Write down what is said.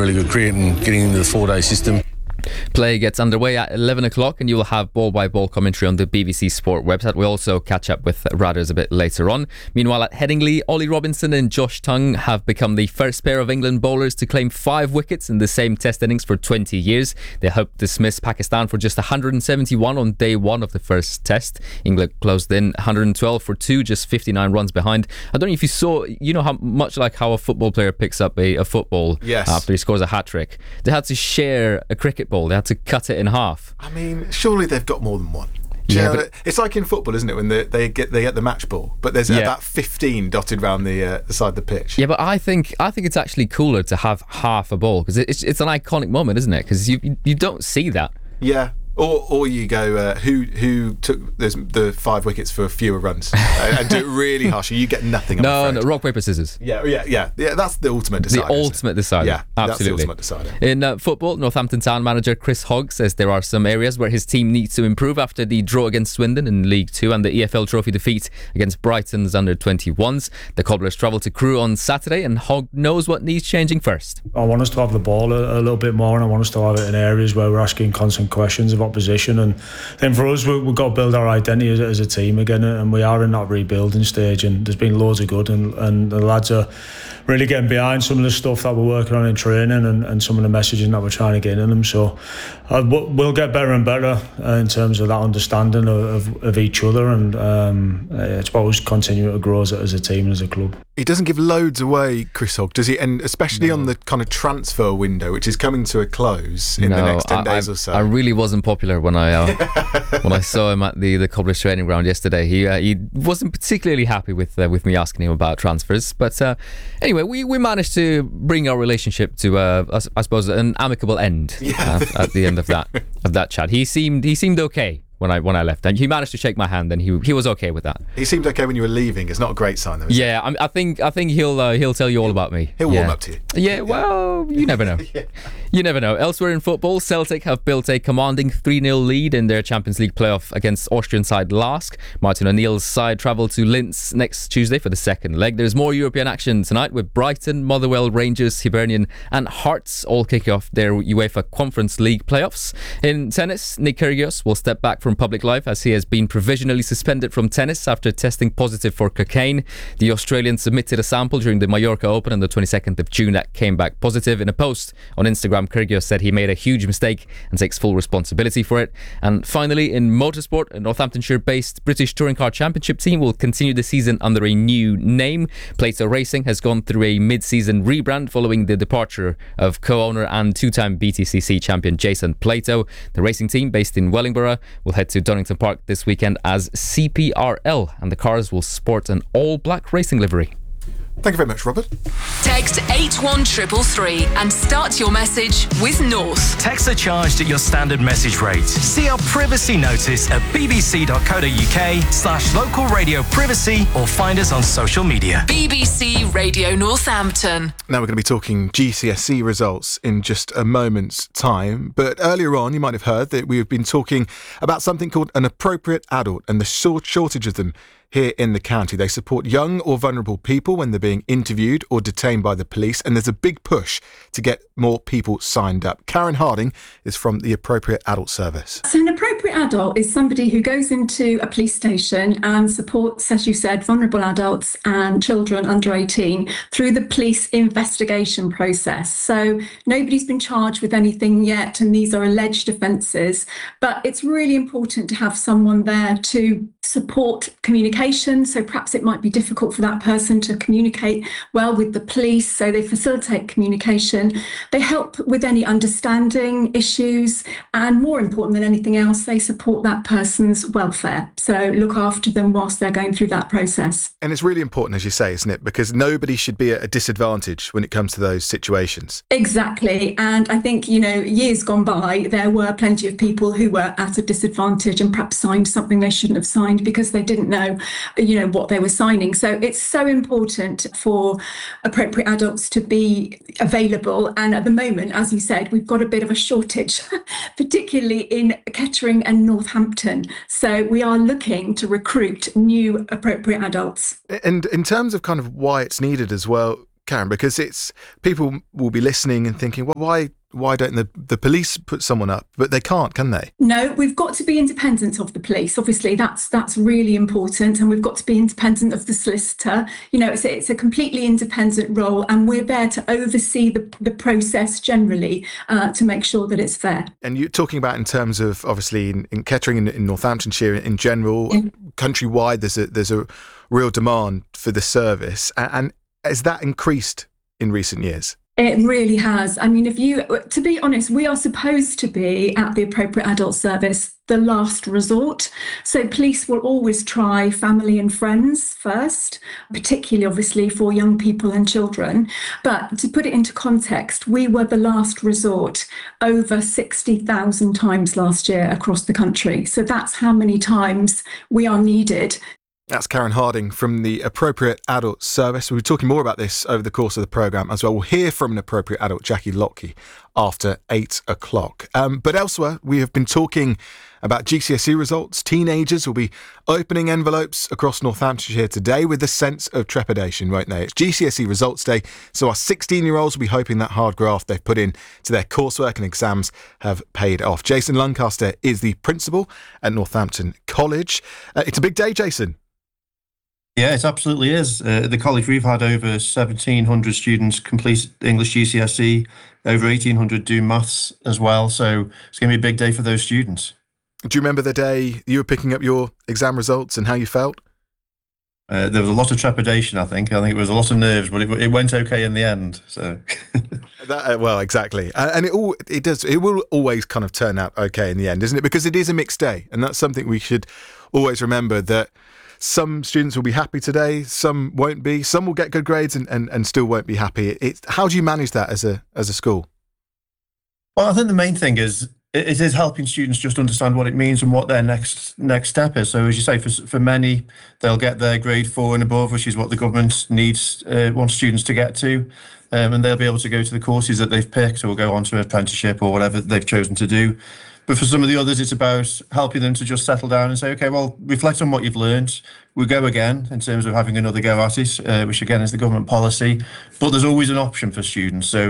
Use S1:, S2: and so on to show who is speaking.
S1: really good cricket and getting into the 4-day system.
S2: Play gets underway at 11 o'clock and you will have ball-by-ball commentary on the BBC Sport website. We'll also catch up with Radders a bit later on. Meanwhile, at Headingley, Ollie Robinson and Josh Tongue have become the first pair of England bowlers to claim 5 wickets in the same test innings for 20 years. They hope to dismiss Pakistan for just 171 on day one of the first test. England closed in 112 for 2, just 59 runs behind. I don't know if you saw, how a football player picks up a football after he scores a hat-trick. They had to share a cricket ball. They had to cut it in half.
S3: I mean, surely they've got more than one.
S2: But
S3: it's like in football, isn't it? When they get the match ball, but there's about 15 dotted around the side of the pitch.
S2: Yeah, but I think it's actually cooler to have half a ball because it's an iconic moment, isn't it? Because you don't see that.
S3: Yeah. Or you go, who took the 5 wickets for fewer runs and do it really harsh. You get nothing.
S2: No, rock, paper, scissors.
S3: Yeah. That's the ultimate decider.
S2: The ultimate decider.
S3: Yeah,
S2: absolutely.
S3: That's the ultimate decider.
S2: In football, Northampton Town manager Chris Hogg says there are some areas where his team needs to improve after the draw against Swindon in League 2 and the EFL Trophy defeat against Brighton's under-21s. The Cobblers travel to Crewe on Saturday and Hogg knows what needs changing first.
S4: I want us to have the ball a little bit more, and I want us to have it in areas where we're asking constant questions about position, and then for us we've got to build our identity as a team again, and we are in that rebuilding stage, and there's been loads of good, and the lads are really getting behind some of the stuff that we're working on in training and some of the messaging that we're trying to get in them. So we'll get better and better in terms of that understanding of each other, and it's always continue to grow as a team and as a club.
S3: He doesn't give loads away, Chris Hogg, does he? And especially on the kind of transfer window, which is coming to a close in the next 10 days or so.
S2: I really wasn't popular when I saw him at the Cobblers training ground yesterday. He wasn't particularly happy with me asking him about transfers. But anyway, we managed to bring our relationship to I suppose an amicable end at the end of that chat. He seemed okay when I left, and he managed to shake my hand, and he was okay with that.
S3: He seemed okay when you were leaving. It's not a great sign, though.
S2: Yeah, I think he'll tell you all about me.
S3: He'll warm up to you.
S2: Yeah, well, you never know. You never know. Elsewhere in football, Celtic have built a commanding 3-0 lead in their Champions League playoff against Austrian side Lask. Martin O'Neill's side travel to Linz next Tuesday for the second leg. There's more European action tonight with Brighton, Motherwell, Rangers, Hibernian and Hearts all kick off their UEFA Conference League playoffs. In tennis, Nick Kyrgios will step back from public life as he has been provisionally suspended from tennis after testing positive for cocaine. The Australian submitted a sample during the Mallorca Open on the 22nd of June that came back positive. In a post on Instagram, Kyrgios said he made a huge mistake and takes full responsibility for it. And finally, in motorsport, a Northamptonshire-based British Touring Car Championship team will continue the season under a new name. Plato Racing has gone through a mid-season rebrand following the departure of co-owner and two-time BTCC champion Jason Plato. The racing team, based in Wellingborough, will head to Donington Park this weekend as CPRL, and the cars will sport an all-black racing livery.
S3: Thank you very much, Robert.
S5: Text 81333 and start your message with North.
S6: Texts are charged at your standard message rate. See our privacy notice at bbc.co.uk/local radio privacy or find us on social media.
S5: BBC Radio Northampton.
S3: Now we're going to be talking GCSE results in just a moment's time. But earlier on, you might have heard that we have been talking about something called an appropriate adult and the shortage of them here in the county. They support young or vulnerable people when they're being interviewed or detained by the police, and there's a big push to get more people signed up. Karen Harding is from the Appropriate Adult Service.
S7: So an appropriate adult is somebody who goes into a police station and supports, as you said, vulnerable adults and children under 18 through the police investigation process. So nobody's been charged with anything yet, and these are alleged offences, but it's really important to have someone there to support communication. So perhaps it might be difficult for that person to communicate well with the police, so they facilitate communication. They help with any understanding issues, and more important than anything else, they support that person's welfare. So look after them whilst they're going through that process.
S3: And it's really important, as you say, isn't it? Because nobody should be at a disadvantage when it comes to those situations.
S7: Exactly. And I think, years gone by, there were plenty of people who were at a disadvantage and perhaps signed something they shouldn't have signed because they didn't know what they were signing. So it's so important for appropriate adults to be available. And at the moment, as you said, we've got a bit of a shortage, particularly in Kettering and Northampton. So we are looking to recruit new appropriate adults.
S3: And in terms of kind of why it's needed as well, Karen? Because it's people will be listening and thinking, well, why don't the police put someone up? But they can't, can they?
S7: No, we've got to be independent of the police. Obviously, that's really important, and we've got to be independent of the solicitor. You know, it's a completely independent role, and we're there to oversee the process generally to make sure that it's fair.
S3: And you're talking about in terms of obviously in Kettering, in Northamptonshire in general, countrywide, there's a real demand for the service, and has that increased in recent years?
S7: It really has. I mean, to be honest, we are supposed to be at the appropriate adult service the last resort. So police will always try family and friends first, particularly obviously for young people and children. But to put it into context, we were the last resort over 60,000 times last year across the country. So that's how many times we are needed.
S3: That's Karen Harding from the Appropriate Adult Service. We'll be talking more about this over the course of the programme as well. We'll hear from an appropriate adult, Jackie Lockey, after 8 o'clock. But elsewhere, we have been talking about GCSE results. Teenagers will be opening envelopes across Northamptonshire today with a sense of trepidation, won't they? It's GCSE results day, so our 16-year-olds will be hoping that hard graft they've put in to their coursework and exams have paid off. Jason Lancaster is the principal at Northampton College. It's a big day, Jason.
S8: Yeah, it absolutely is. The college, we've had over 1,700 students complete English GCSE, over 1,800 do maths as well. So it's going to be a big day for those students.
S3: Do you remember the day you were picking up your exam results and how you felt?
S8: There was a lot of trepidation, I think. It was a lot of nerves, but it went okay in the end. So,
S3: well, exactly, and it will always kind of turn out okay in the end, isn't it? Because it is a mixed day, and that's something we should always remember, that some students will be happy today, some won't be, some will get good grades and still won't be happy. How do you manage that as a school?
S8: Well, I think the main thing is it is helping students just understand what it means and what their next step is. So as you say, for many, they'll get their grade 4 and above, which is what the government wants students to get to. And they'll be able to go to the courses that they've picked or go on to an apprenticeship or whatever they've chosen to do. But for some of the others, it's about helping them to just settle down and say, okay, well, reflect on what you've learned. We'll go again in terms of having another go at it, which again is the government policy. But there's always an option for students. So